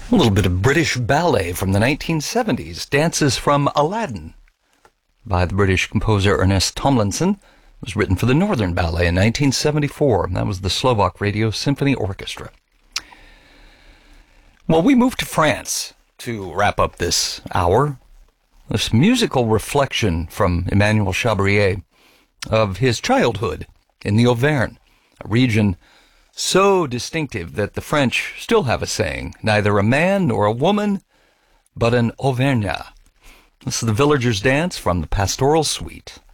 A little bit of British ballet from the 1970s, Dances from Aladdin, by the British composer Ernest Tomlinson. It was written for the Northern Ballet in 1974. That was the Slovak Radio Symphony Orchestra. Well, we moved to France to wrap up this hour. This musical reflection from Emmanuel Chabrier of his childhood in the Auvergne, a region so distinctive that the French still have a saying, neither a man nor a woman, but an Auvergnat. This is the Villagers' Dance from the Pastoral Suite.